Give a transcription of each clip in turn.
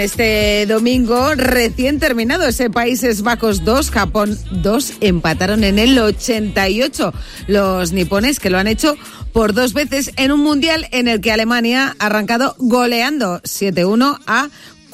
Este domingo, recién terminado ese Países Bajos 2, Japón 2, empataron en el 88 los nipones, que lo han hecho por 2 veces en un mundial en el que Alemania ha arrancado goleando 7-1 a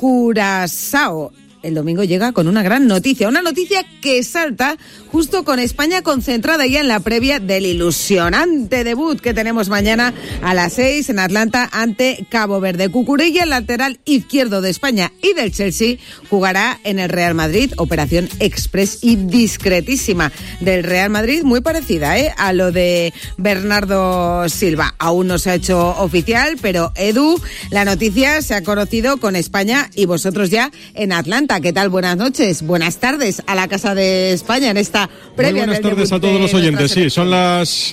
Curazao. El domingo llega con una gran noticia, una noticia que salta justo con España concentrada ya en la previa del ilusionante debut que tenemos mañana a las 6 en Atlanta ante Cabo Verde. Cucurella, el lateral izquierdo de España y del Chelsea, jugará en el Real Madrid, operación express y discretísima del Real Madrid, muy parecida a lo de Bernardo Silva. Aún no se ha hecho oficial, pero Edu, la noticia se ha conocido con España y vosotros ya en Atlanta. ¿Qué tal? Buenas noches, buenas tardes a la Casa de España en esta previa. Muy buenas tardes a todos los oyentes. Sí, son las,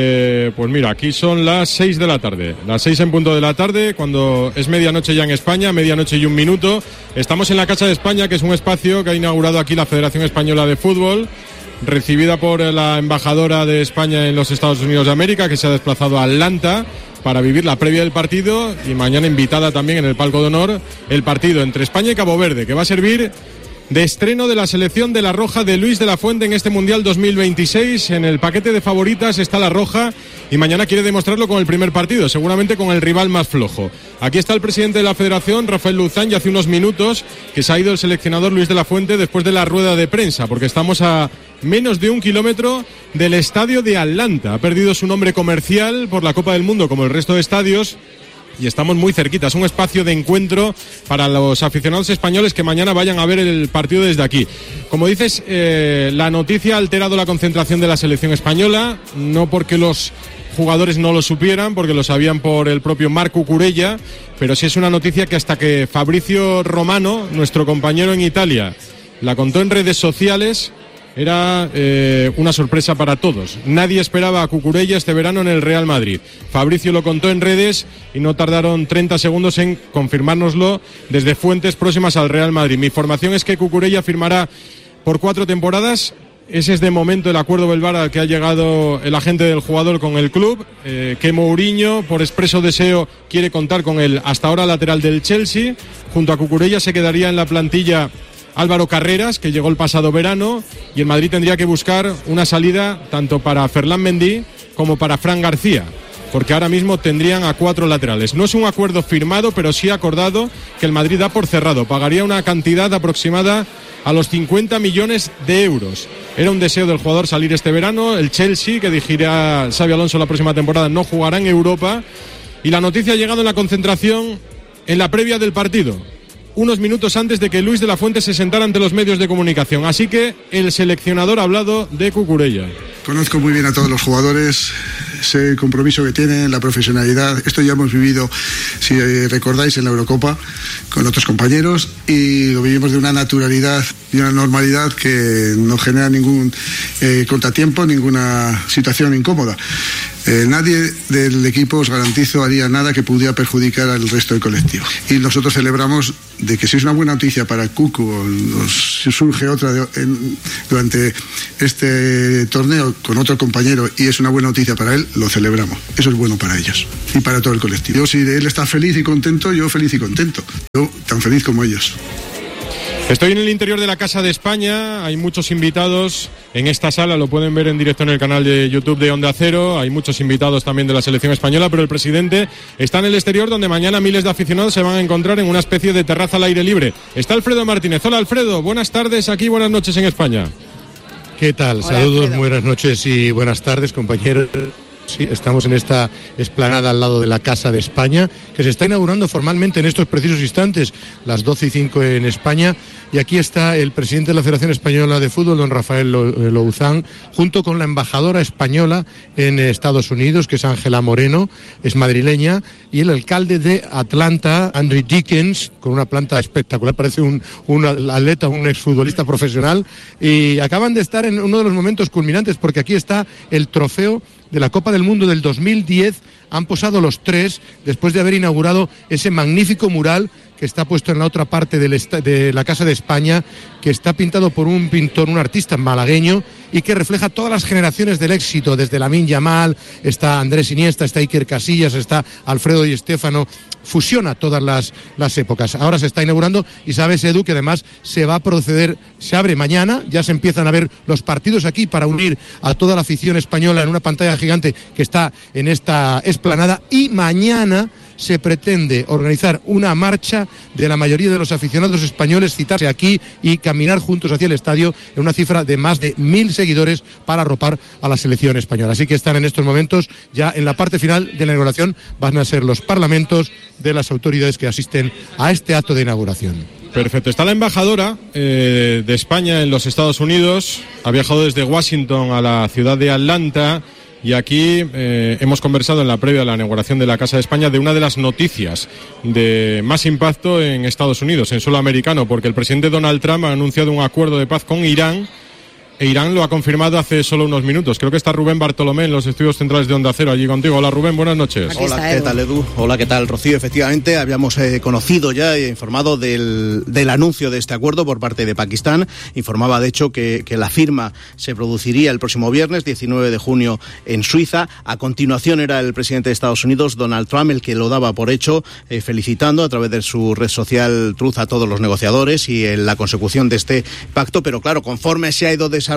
pues mira, aquí son las 6 de la tarde, las 6 en punto de la tarde, cuando es medianoche ya en España, medianoche y 1 minuto. Estamos en la Casa de España, que es un espacio que ha inaugurado aquí la Federación Española de Fútbol, recibida por la embajadora de España en los Estados Unidos de América, que se ha desplazado a Atlanta para vivir la previa del partido, y mañana invitada también en el palco de honor el partido entre España y Cabo Verde, que va a servir de estreno de la selección de la Roja de Luis de la Fuente en este Mundial 2026. En el paquete de favoritas está la Roja y mañana quiere demostrarlo con el primer partido, seguramente con el rival más flojo. Aquí está el presidente de la Federación, Rafael Luzán, y hace unos minutos que se ha ido el seleccionador Luis de la Fuente después de la rueda de prensa, porque estamos a menos de 1 kilómetro del estadio de Atlanta. Ha perdido su nombre comercial por la Copa del Mundo como el resto de estadios, y estamos muy cerquita. Es un espacio de encuentro para los aficionados españoles que mañana vayan a ver el partido desde aquí. Como dices, la noticia ha alterado la concentración de la selección española, no porque los jugadores no lo supieran, porque lo sabían por el propio Marc Cucurella, pero sí es una noticia que hasta que Fabrizio Romano, nuestro compañero en Italia, la contó en redes sociales, era una sorpresa para todos. Nadie esperaba a Cucurella este verano en el Real Madrid. Fabricio lo contó en redes y no tardaron 30 segundos en confirmárnoslo desde fuentes próximas al Real Madrid. Mi información es que Cucurella firmará por 4 temporadas. Ese es de momento el acuerdo verbal al que ha llegado el agente del jugador con el club, que Mourinho, por expreso deseo, quiere contar con el hasta ahora lateral del Chelsea. Junto a Cucurella se quedaría en la plantilla Álvaro Carreras, que llegó el pasado verano, y el Madrid tendría que buscar una salida tanto para Ferland Mendy como para Fran García, porque ahora mismo tendrían a 4 laterales. No es un acuerdo firmado, pero sí acordado, que el Madrid da por cerrado. Pagaría una cantidad aproximada a los 50 millones de euros. Era un deseo del jugador salir este verano. El Chelsea, que dirigirá Xabi Alonso la próxima temporada, no jugará en Europa. Y la noticia ha llegado en la concentración, en la previa del partido, unos minutos antes de que Luis de la Fuente se sentara ante los medios de comunicación. Así que el seleccionador ha hablado de Cucurella. Conozco muy bien a todos los jugadores, sé el compromiso que tienen, la profesionalidad. Esto ya hemos vivido, si recordáis, en la Eurocopa con otros compañeros, y lo vivimos de una naturalidad y una normalidad que no genera ningún contratiempo, ninguna situación incómoda. Nadie del equipo, os garantizo, haría nada que pudiera perjudicar al resto del colectivo. Y nosotros celebramos de que si es una buena noticia para Cucu, o si surge otra durante este torneo con otro compañero y es una buena noticia para él, lo celebramos. Eso es bueno para ellos y para todo el colectivo. Yo, si él está feliz y contento, yo feliz y contento. Yo tan feliz como ellos. Estoy en el interior de la Casa de España, hay muchos invitados en esta sala, lo pueden ver en directo en el canal de YouTube de Onda Cero, hay muchos invitados también de la selección española, pero el presidente está en el exterior, donde mañana miles de aficionados se van a encontrar en una especie de terraza al aire libre. Está Alfredo Martínez. Hola Alfredo, buenas tardes aquí, buenas noches en España. ¿Qué tal? Hola, saludos, Alfredo. Buenas noches y buenas tardes, compañeros. Sí, estamos en esta explanada al lado de la Casa de España, que se está inaugurando formalmente en estos precisos instantes, las 12:05 en España, y aquí está el presidente de la Federación Española de Fútbol, don Rafael Luzán, junto con la embajadora española en Estados Unidos, que es Ángela Moreno, es madrileña, y el alcalde de Atlanta, Andrew Dickens, con una planta espectacular, parece un atleta, un exfutbolista profesional, y acaban de estar en uno de los momentos culminantes, porque aquí está el trofeo de la Copa del Mundo del 2010 han posado los tres después de haber inaugurado ese magnífico mural que está puesto en la otra parte de la Casa de España, que está pintado por un pintor, un artista malagueño, y que refleja todas las generaciones del éxito, desde Lamine Yamal, está Andrés Iniesta, está Iker Casillas, está Alfredo Di Stéfano, fusiona todas las épocas. Ahora se está inaugurando y sabes, Edu, que además se va a proceder, se abre mañana, ya se empiezan a ver los partidos aquí para unir a toda la afición española en una pantalla gigante que está en esta explanada, y mañana se pretende organizar una marcha de la mayoría de los aficionados españoles, citarse aquí y caminar juntos hacia el estadio en una cifra de más de 1.000 seguidores para arropar a la selección española. Así que están en estos momentos ya en la parte final de la inauguración, van a ser los parlamentos de las autoridades que asisten a este acto de inauguración. Perfecto. Está la embajadora de España en los Estados Unidos, ha viajado desde Washington a la ciudad de Atlanta. Y aquí hemos conversado en la previa de la inauguración de la Casa de España de una de las noticias de más impacto en Estados Unidos, en suelo americano, porque el presidente Donald Trump ha anunciado un acuerdo de paz con Irán, e Irán lo ha confirmado hace solo unos minutos. Creo que está Rubén Bartolomé en los estudios centrales de Onda Cero, allí contigo. Hola Rubén, buenas noches. Hola, ¿qué tal Edu? Hola, ¿qué tal Rocío? Efectivamente, habíamos conocido ya e informado del anuncio de este acuerdo por parte de Pakistán. Informaba de hecho que la firma se produciría el próximo viernes, 19 de junio, en Suiza. A continuación era el presidente de Estados Unidos, Donald Trump, el que lo daba por hecho, felicitando a través de su red social Truth a todos los negociadores y en la consecución de este pacto. Pero claro, conforme se ha ido desarrollando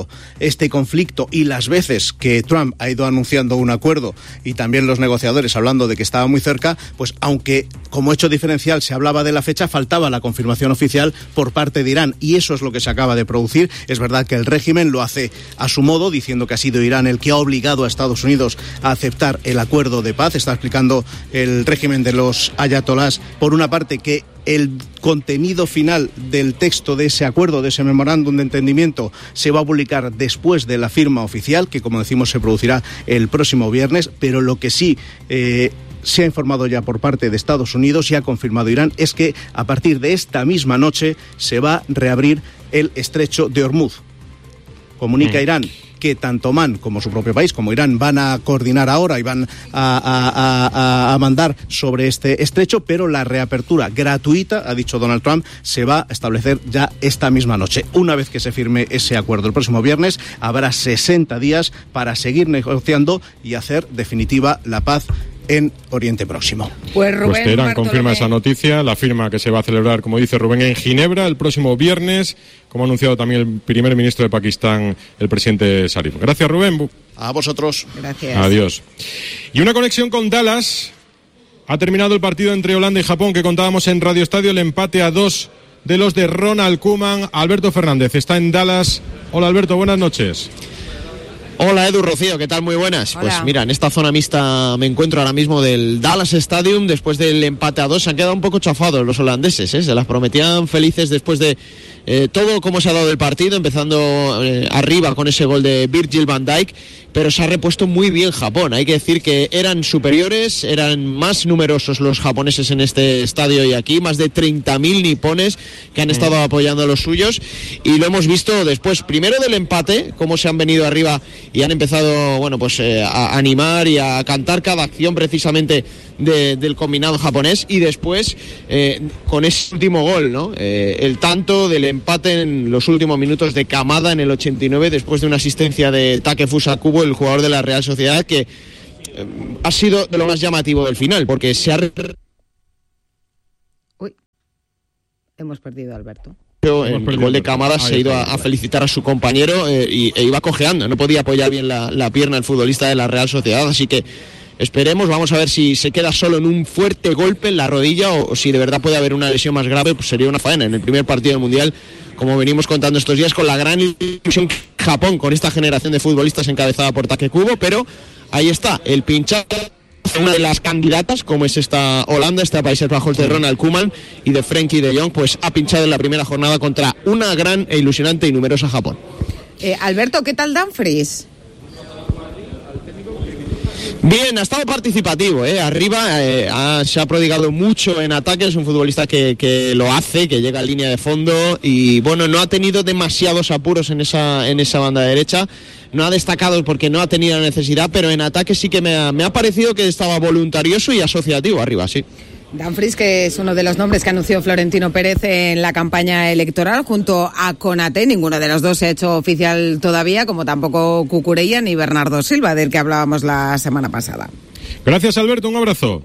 este conflicto y las veces que Trump ha ido anunciando un acuerdo y también los negociadores hablando de que estaba muy cerca, pues aunque como hecho diferencial se hablaba de la fecha, faltaba la confirmación oficial por parte de Irán, y eso es lo que se acaba de producir. Es verdad que el régimen lo hace a su modo, diciendo que ha sido Irán el que ha obligado a Estados Unidos a aceptar el acuerdo de paz. Está explicando el régimen de los ayatolás, por una parte, que el contenido final del texto de ese acuerdo, de ese memorándum de entendimiento, se va a publicar después de la firma oficial, que como decimos se producirá el próximo viernes, pero lo que sí se ha informado ya por parte de Estados Unidos y ha confirmado Irán es que a partir de esta misma noche se va a reabrir el estrecho de Hormuz. Comunica Irán que tanto Omán como su propio país, como Irán, van a coordinar ahora y van a mandar sobre este estrecho, pero la reapertura gratuita, ha dicho Donald Trump, se va a establecer ya esta misma noche. Una vez que se firme ese acuerdo el próximo viernes, habrá 60 días para seguir negociando y hacer definitiva la paz en Oriente Próximo. Pues Rubén Teherán confirma esa noticia, la firma que se va a celebrar, como dice Rubén, en Ginebra el próximo viernes, como ha anunciado también el primer ministro de Pakistán, el presidente Sharif. Gracias, Rubén. A vosotros. Gracias. Adiós. Y una conexión con Dallas. Ha terminado el partido entre Holanda y Japón que contábamos en Radio Estadio, el empate a 2 de los de Ronald Koeman. Alberto Fernández está en Dallas. Hola Alberto, buenas noches. Hola Edu, Rocío, ¿qué tal? Muy buenas. Hola. Pues mira, en esta zona mixta me encuentro ahora mismo del Dallas Stadium. Después del empate a 2 se han quedado un poco chafados los holandeses, ¿eh? Se las prometían felices después de todo como se ha dado el partido, empezando arriba con ese gol de Virgil van Dijk, pero se ha repuesto muy bien Japón. Hay que decir que eran superiores, eran más numerosos los japoneses en este estadio y aquí, más de 30.000 nipones que han estado apoyando a los suyos, y lo hemos visto después, primero del empate, cómo se han venido arriba y han empezado, bueno, pues a animar y a cantar cada acción precisamente del combinado japonés, y después con ese último gol, ¿no? El tanto del empate en los últimos minutos de Kamada en el 89, después de una asistencia de Takefusa Kubo, el jugador de la Real Sociedad, que ha sido de lo más llamativo del final, porque se ha... Uy, hemos perdido a Alberto. El gol de Kamada se ha ido a felicitar a su compañero e iba cojeando, no podía apoyar bien la pierna el futbolista de la Real Sociedad, así que esperemos, vamos a ver si se queda solo en un fuerte golpe en la rodilla o si de verdad puede haber una lesión más grave. Pues sería una faena en el primer partido del Mundial, como venimos contando estos días, con la gran ilusión Japón con esta generación de futbolistas encabezada por Take Kubo, pero ahí está, el pinchazo, una de las candidatas, como es esta Holanda, este Países Bajos de Ronald Koeman y de Frenkie de Jong, pues ha pinchado en la primera jornada contra una gran e ilusionante y numerosa Japón. Alberto, ¿qué tal Dumfries? Bien, ha estado participativo, arriba, se ha prodigado mucho en ataque, es un futbolista que lo hace, que llega a línea de fondo y bueno, no ha tenido demasiados apuros en esa banda derecha, no ha destacado porque no ha tenido necesidad, pero en ataque sí que me ha parecido que estaba voluntarioso y asociativo arriba, sí. Dumfries, que es uno de los nombres que anunció Florentino Pérez en la campaña electoral junto a Konaté. Ninguno de los dos se ha hecho oficial todavía, como tampoco Cucurella ni Bernardo Silva, del que hablábamos la semana pasada. Gracias, Alberto, un abrazo.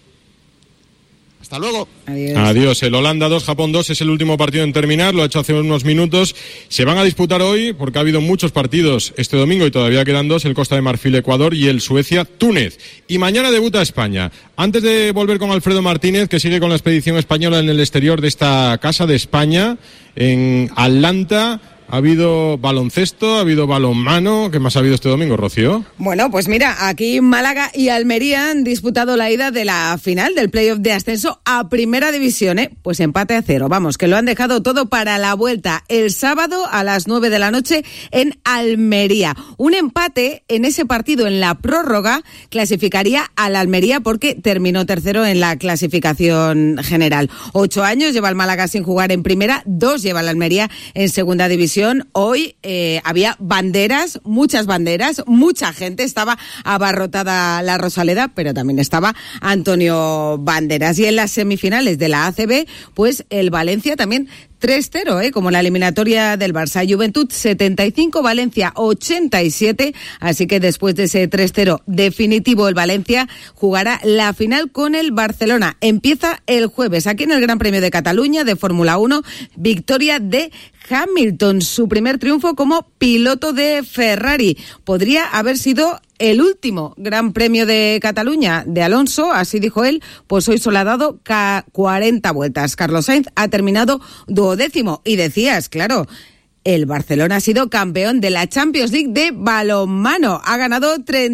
Hasta luego. Adiós. El Holanda 2, Japón 2 es el último partido en terminar, lo ha hecho hace unos minutos. Se van a disputar hoy, porque ha habido muchos partidos este domingo y todavía quedan dos, el Costa de Marfil, Ecuador y el Suecia-Túnez. Y mañana debuta España. Antes de volver con Alfredo Martínez, que sigue con la expedición española en el exterior de esta Casa de España, en Atlanta. Ha habido baloncesto, ha habido balonmano. ¿Qué más ha habido este domingo, Rocío? Bueno, pues mira, aquí Málaga y Almería han disputado la ida de la final del playoff de ascenso a Primera División, Pues empate a 0. Vamos, que lo han dejado todo para la vuelta el sábado a las 9 de la noche en Almería. Un empate en ese partido en la prórroga clasificaría a la Almería porque terminó tercero en la clasificación general. 8 años lleva el Málaga sin jugar en Primera, 2 lleva la Almería en Segunda División. Hoy había banderas, muchas banderas, mucha gente, estaba abarrotada la Rosaleda, pero también estaba Antonio Banderas. Y en las semifinales de la ACB, pues el Valencia también 3-0, como la eliminatoria del Barça. Juventud 75, Valencia 87, así que después de ese 3-0 definitivo, el Valencia jugará la final con el Barcelona. Empieza el jueves, aquí en el Gran Premio de Cataluña de Fórmula 1, victoria de Hamilton, su primer triunfo como piloto de Ferrari. Podría haber sido el último Gran Premio de Cataluña de Alonso, así dijo él, pues hoy solo ha dado 40 vueltas. Carlos Sainz ha terminado 12º y decías, claro, el Barcelona ha sido campeón de la Champions League de balonmano. Ha ganado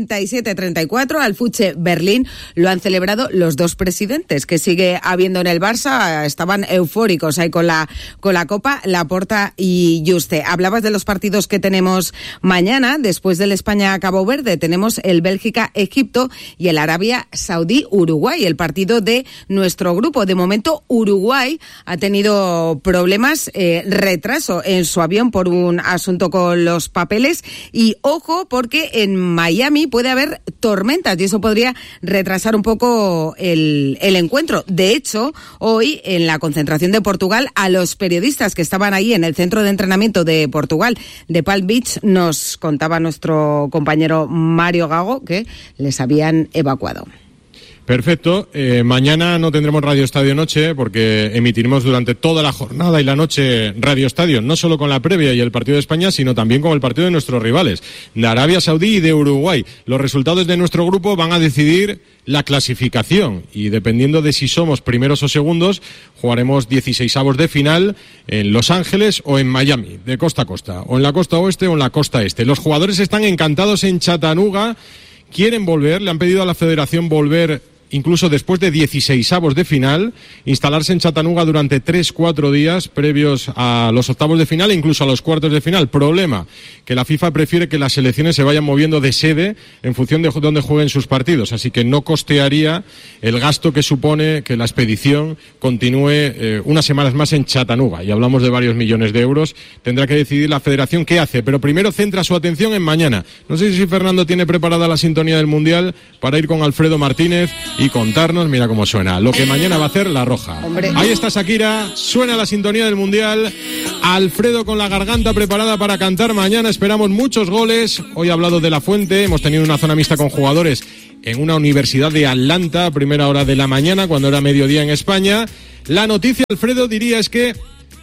37-34 al Fuche Berlín. Lo han celebrado los dos presidentes que sigue habiendo en el Barça. Estaban eufóricos ahí con la Copa, Laporta y Juste. Hablabas de los partidos que tenemos mañana. Después del España-Cabo Verde tenemos el Bélgica-Egipto y el Arabia Saudí-Uruguay. El partido de nuestro grupo. De momento, Uruguay ha tenido problemas, retraso en su avión por un asunto con los papeles y ojo porque en Miami puede haber tormentas y eso podría retrasar un poco el encuentro. De hecho, hoy en la concentración de Portugal, a los periodistas que estaban ahí en el centro de entrenamiento de Portugal, de Palm Beach, nos contaba nuestro compañero Mario Gago que les habían evacuado. Perfecto. Mañana no tendremos Radio Estadio Noche porque emitiremos durante toda la jornada y la noche Radio Estadio, no solo con la previa y el partido de España, sino también con el partido de nuestros rivales, de Arabia Saudí y de Uruguay. Los resultados de nuestro grupo van a decidir la clasificación y dependiendo de si somos primeros o segundos, jugaremos 16avos de final en Los Ángeles o en Miami, de costa a costa, o en la costa oeste o en la costa este. Los jugadores están encantados en Chattanooga, quieren volver, le han pedido a la federación volver incluso después de 16avos de final, instalarse en Chattanooga durante 3-4 días previos a los octavos de final e incluso a los cuartos de final. Problema, que la FIFA prefiere que las selecciones se vayan moviendo de sede en función de dónde jueguen sus partidos, así que no costearía el gasto que supone que la expedición continúe unas semanas más en Chattanooga, y hablamos de varios millones de euros. Tendrá que decidir la federación qué hace, pero primero centra su atención en mañana. No sé si Fernando tiene preparada la sintonía del Mundial para ir con Alfredo Martínez y contarnos, mira cómo suena, lo que mañana va a hacer La Roja. Hombre. Ahí está Shakira, suena la sintonía del Mundial, Alfredo con la garganta preparada para cantar mañana, esperamos muchos goles. Hoy ha hablado de La Fuente, hemos tenido una zona mixta con jugadores en una universidad de Atlanta a primera hora de la mañana, cuando era mediodía en España. La noticia, Alfredo, diría es que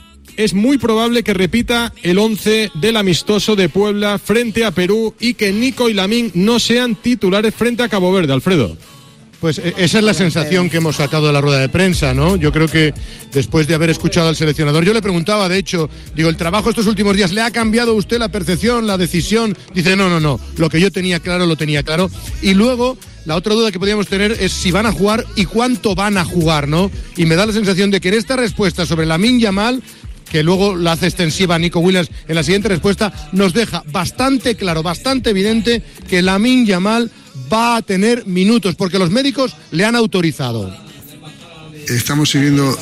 es muy probable que repita el 11 del amistoso de Puebla frente a Perú y que Nico y Lamine no sean titulares frente a Cabo Verde, Alfredo. Pues esa es la sensación que hemos sacado de la rueda de prensa, ¿no? Yo creo que después de haber escuchado al seleccionador, yo le preguntaba, de hecho, digo, ¿el trabajo estos últimos días le ha cambiado a usted la percepción, la decisión? Dice, no, lo que yo tenía claro, lo tenía claro. Y luego, la otra duda que podríamos tener es si van a jugar y cuánto van a jugar, ¿no? Y me da la sensación de que en esta respuesta sobre Lamine Yamal, que luego la hace extensiva a Nico Williams en la siguiente respuesta, nos deja bastante claro, bastante evidente que Lamine Yamal va a tener minutos, porque los médicos le han autorizado. Estamos siguiendo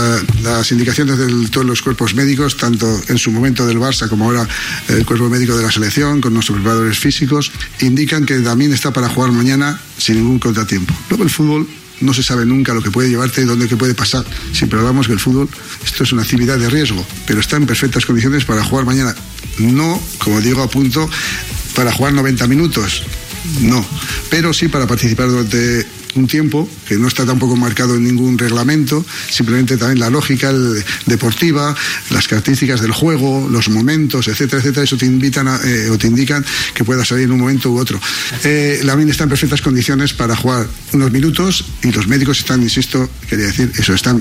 las indicaciones de todos los cuerpos médicos, tanto en su momento del Barça como ahora el cuerpo médico de la selección, con nuestros preparadores físicos, indican que Lamine está para jugar mañana sin ningún contratiempo. Luego el fútbol no se sabe nunca lo que puede llevarte y dónde puede pasar. Siempre hablamos que el fútbol, esto es una actividad de riesgo, pero está en perfectas condiciones para jugar mañana. No, como digo, a punto para jugar 90 minutos, no, pero sí para participar durante un tiempo que no está tampoco marcado en ningún reglamento, simplemente también la lógica deportiva, las características del juego, los momentos, etcétera, etcétera, eso te invitan o te indican que pueda salir en un momento u otro. Lamine está en perfectas condiciones para jugar unos minutos y los médicos están, insisto, quería decir eso, están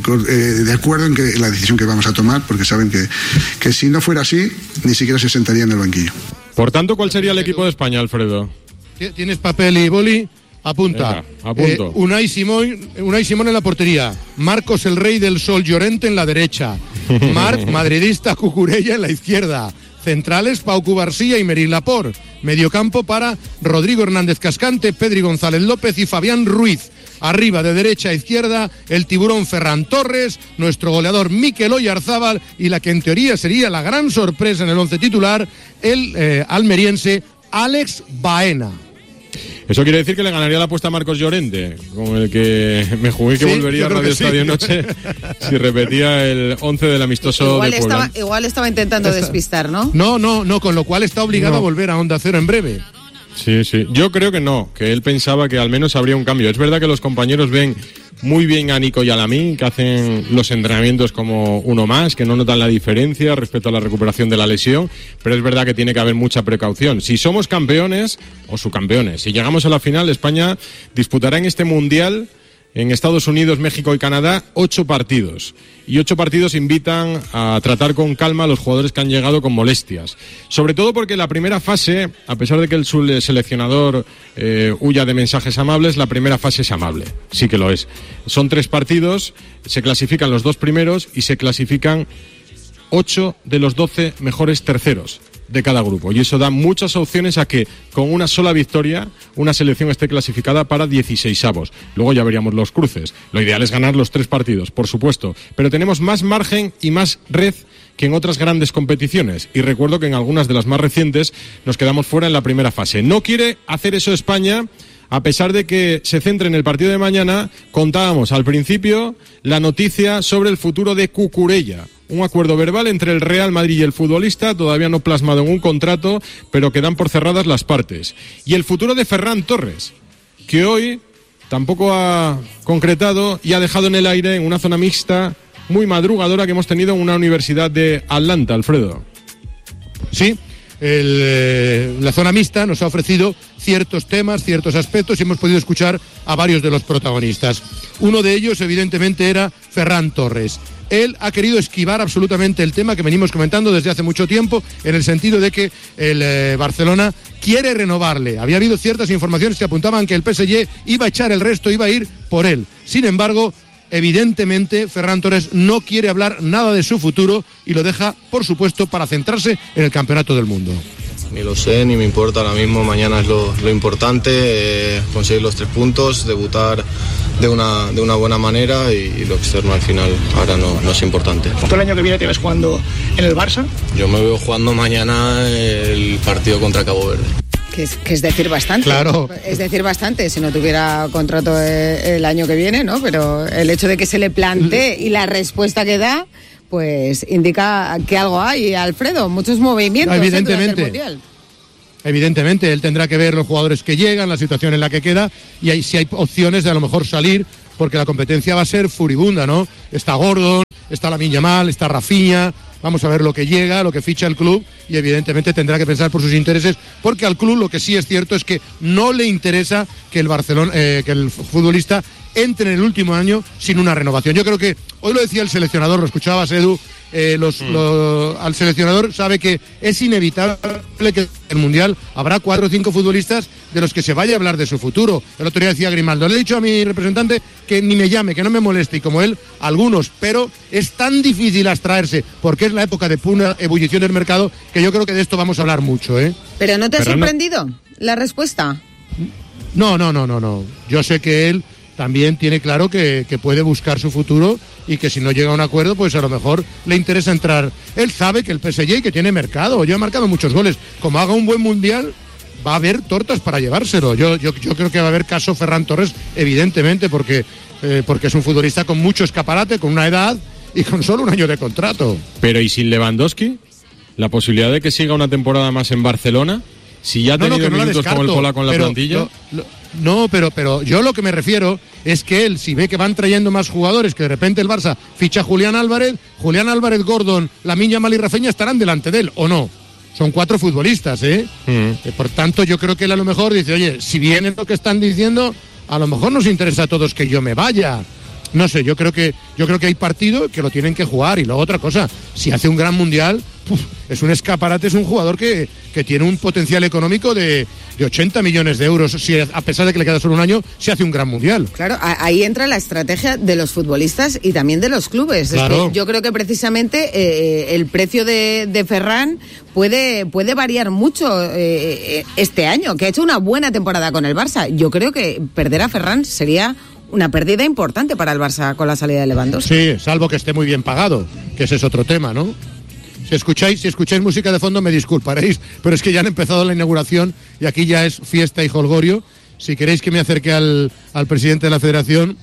de acuerdo en que la decisión que vamos a tomar, porque saben que si no fuera así, ni siquiera se sentaría en el banquillo. Por tanto, ¿cuál sería el equipo de España, Alfredo? ¿Tienes papel y boli? Apunta. Venga, apunto. Unai Simón en la portería. Marcos el Rey del Sol Llorente en la derecha. Marc, madridista, Cucurella en la izquierda. Centrales, Pau Cubarsí y Merín Laporte. Mediocampo para Rodrigo Hernández Cascante, Pedri González López y Fabián Ruiz. Arriba, de derecha a izquierda, el tiburón Ferran Torres, nuestro goleador Mikel Oyarzábal y la que en teoría sería la gran sorpresa en el once titular, el almeriense Alex Baena. Eso quiere decir que le ganaría la apuesta a Marcos Llorente, con el que me jugué que volvería a Radio Estadio Noche si repetía el 11 del amistoso de Puebla. Igual estaba intentando despistar, ¿no? No, con lo cual está obligado a volver a Onda Cero en breve. Sí. Yo creo que no, que él pensaba que al menos habría un cambio. Es verdad que los compañeros ven muy bien a Nico y a Lamine, que hacen los entrenamientos como uno más, que no notan la diferencia respecto a la recuperación de la lesión, pero es verdad que tiene que haber mucha precaución. Si somos campeones o subcampeones, si llegamos a la final, España disputará en este Mundial en Estados Unidos, México y Canadá 8 partidos. Y 8 partidos invitan a tratar con calma a los jugadores que han llegado con molestias. Sobre todo porque la primera fase, a pesar de que el seleccionador huya de mensajes amables, la primera fase es amable. Sí que lo es. Son 3 partidos, se clasifican los 2 primeros y se clasifican 8 de los 12 mejores terceros de cada grupo, y eso da muchas opciones a que con una sola victoria una selección esté clasificada para 16avos. Luego ya veríamos los cruces. Lo ideal es ganar los 3 partidos, por supuesto, pero tenemos más margen y más red que en otras grandes competiciones, y recuerdo que en algunas de las más recientes nos quedamos fuera en la primera fase. No quiere hacer eso España, a pesar de que se centre en el partido de mañana. Contábamos al principio la noticia sobre el futuro de Cucurella. Un acuerdo verbal entre el Real Madrid y el futbolista, todavía no plasmado en un contrato, pero que dan por cerradas las partes. Y el futuro de Ferran Torres, que hoy tampoco ha concretado y ha dejado en el aire en una zona mixta muy madrugadora que hemos tenido en una universidad de Atlanta, Alfredo. Sí. La zona mixta nos ha ofrecido ciertos temas, ciertos aspectos, y hemos podido escuchar a varios de los protagonistas. Uno de ellos, evidentemente, era Ferran Torres. Él ha querido esquivar absolutamente el tema que venimos comentando desde hace mucho tiempo, en el sentido de que el Barcelona quiere renovarle. Había habido ciertas informaciones que apuntaban que el PSG iba a echar el resto, iba a ir por él. Sin embargo, evidentemente, Ferran Torres no quiere hablar nada de su futuro y lo deja, por supuesto, para centrarse en el Campeonato del Mundo. Ni lo sé, ni me importa ahora mismo. Mañana es lo importante, conseguir los 3 puntos, debutar de una buena manera, y lo externo al final ahora no es importante. ¿Tú el año que viene te ves jugando en el Barça? Yo me veo jugando mañana el partido contra Cabo Verde. Que es decir bastante. Claro. Es decir bastante, si no tuviera contrato el año que viene, ¿no? Pero el hecho de que se le plantee y la respuesta que da, pues indica que algo hay, Alfredo. Muchos movimientos durante el Mundial. Evidentemente, él tendrá que ver los jugadores que llegan, la situación en la que queda, y si hay opciones de a lo mejor salir, porque la competencia va a ser furibunda, ¿no? Está Gordon, está Lamine Yamal, está Rafinha. Vamos a ver lo que llega, lo que ficha el club, y evidentemente tendrá que pensar por sus intereses, porque al club lo que sí es cierto es que no le interesa que el Barcelona, que el futbolista entre en el último año sin una renovación. Yo creo que hoy lo decía el seleccionador, lo escuchabas, Edu, al seleccionador sabe que es inevitable que en el Mundial habrá 4 o 5 futbolistas de los que se vaya a hablar de su futuro. El otro día decía Grimaldo, le he dicho a mi representante que ni me llame, que no me moleste, y como él, algunos, pero es tan difícil abstraerse, porque es la época de pura ebullición del mercado, que yo creo que de esto vamos a hablar mucho, ¿eh? ¿Pero no te ha sorprendido la respuesta? No. Yo sé que él también tiene claro que puede buscar su futuro y que si no llega a un acuerdo, pues a lo mejor le interesa entrar. Él sabe que el PSG que tiene mercado, yo he marcado muchos goles, como haga un buen mundial, va a haber tortas para llevárselo. Yo creo que va a haber caso Ferran Torres, evidentemente, porque es un futbolista con mucho escaparate, con una edad y con solo un año de contrato. Pero ¿y sin Lewandowski? ¿La posibilidad de que siga una temporada más en Barcelona? Si ya ha tenido minutos como el polaco en la plantilla. Pero yo lo que me refiero es que él, si ve que van trayendo más jugadores, que de repente el Barça ficha a Julián Álvarez, Gordon, Lamine Yamal y Rafinha estarán delante de él, ¿o no? Son 4 futbolistas, ¿eh? Por tanto, yo creo que él a lo mejor dice, oye, si viene lo que están diciendo, a lo mejor nos interesa a todos que yo me vaya. No sé, yo creo que hay partido que lo tienen que jugar. Y luego otra cosa, si hace un gran mundial, es un escaparate, es un jugador que tiene un potencial económico de 80 millones de euros, si a pesar de que le queda solo un año, si hace un gran mundial. Claro, ahí entra la estrategia de los futbolistas y también de los clubes. Claro. Yo creo que precisamente el precio de Ferran puede variar mucho este año, que ha hecho una buena temporada con el Barça. Yo creo que perder a Ferran sería una pérdida importante para el Barça con la salida de Lewandowski. Sí, salvo que esté muy bien pagado, que ese es otro tema, ¿no? Si escucháis música de fondo me disculparéis, pero es que ya han empezado la inauguración y aquí ya es fiesta y jolgorio. Si queréis que me acerque al presidente de la federación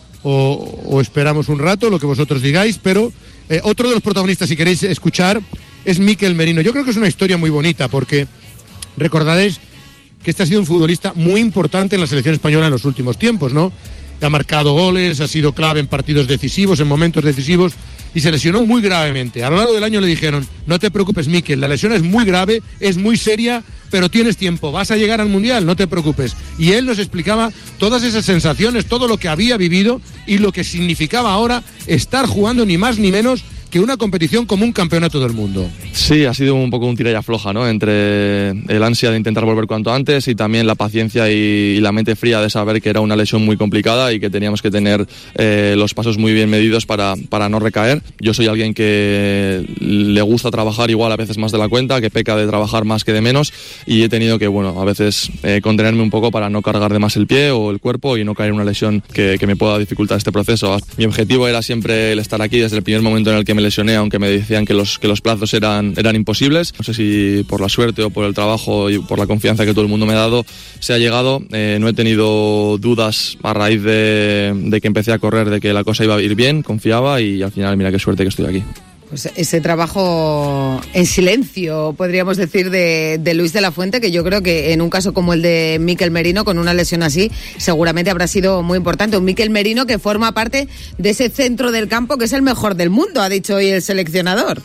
o esperamos un rato, lo que vosotros digáis, pero otro de los protagonistas, si queréis escuchar, es Mikel Merino. Yo creo que es una historia muy bonita porque recordaréis que este ha sido un futbolista muy importante en la selección española en los últimos tiempos, ¿no? Ha marcado goles, ha sido clave en partidos decisivos, en momentos decisivos, y se lesionó muy gravemente. A lo largo del año le dijeron, no te preocupes, Mikel, la lesión es muy grave, es muy seria, pero tienes tiempo, vas a llegar al Mundial, no te preocupes. Y él nos explicaba todas esas sensaciones, todo lo que había vivido y lo que significaba ahora estar jugando ni más ni menos que una competición como un campeonato del mundo. Sí, ha sido un poco un tira y afloja, ¿no? Entre el ansia de intentar volver cuanto antes y también la paciencia y la mente fría de saber que era una lesión muy complicada y que teníamos que tener los pasos muy bien medidos para no recaer. Yo soy alguien que le gusta trabajar igual a veces más de la cuenta, que peca de trabajar más que de menos, y he tenido que, a veces contenerme un poco para no cargar de más el pie o el cuerpo y no caer en una lesión que me pueda dificultar este proceso. Mi objetivo era siempre el estar aquí desde el primer momento en el que me lesioné, aunque me decían que los plazos eran imposibles. No sé si por la suerte o por el trabajo y por la confianza que todo el mundo me ha dado se ha llegado. No he tenido dudas a raíz de que empecé a correr, de que la cosa iba a ir bien, confiaba y al final mira qué suerte que estoy aquí. Pues ese trabajo en silencio, podríamos decir, de Luis de la Fuente, que yo creo que en un caso como el de Mikel Merino, con una lesión así, seguramente habrá sido muy importante. Un Mikel Merino que forma parte de ese centro del campo que es el mejor del mundo, ha dicho hoy el seleccionador.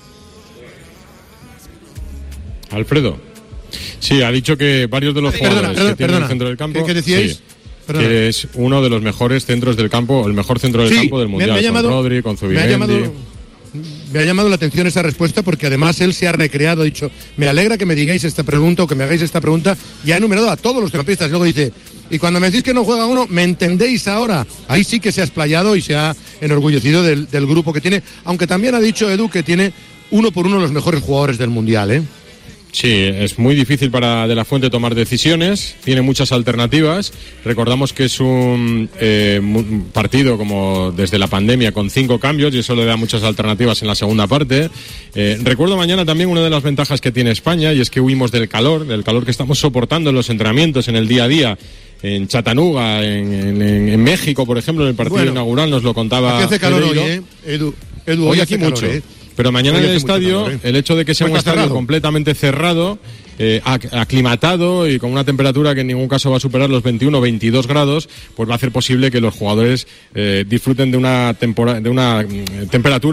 Alfredo. Sí, ha dicho que varios de los jugadores que tienen el centro del campo... ¿Qué decíais? Sí, que es uno de los mejores centros del campo, el mejor centro del campo del Mundial, con Rodri, con Zubimendi... Me ha llamado la atención esa respuesta porque además él se ha recreado, ha dicho, me alegra que me digáis esta pregunta o que me hagáis esta pregunta, y ha enumerado a todos los centrocampistas. Luego dice, y cuando me decís que no juega uno, ¿me entendéis ahora? Ahí sí que se ha explayado y se ha enorgullecido del grupo que tiene, aunque también ha dicho Edu que tiene uno por uno los mejores jugadores del Mundial, ¿eh? Sí, es muy difícil para De la Fuente tomar decisiones, tiene muchas alternativas. Recordamos que es un partido como desde la pandemia con 5 cambios y eso le da muchas alternativas en la segunda parte. Recuerdo mañana también una de las ventajas que tiene España y es que huimos del calor que estamos soportando en los entrenamientos, en el día a día. En Chattanooga, en México, por ejemplo, en el partido inaugural nos lo contaba. Aquí hace calor hoy, Edu, hoy aquí mucho. Calor, Pero mañana en el estadio, calor, el hecho de que sea un estadio completamente cerrado, aclimatado y con una temperatura que en ningún caso va a superar los 21 o 22 grados, pues va a hacer posible que los jugadores disfruten de una temperatura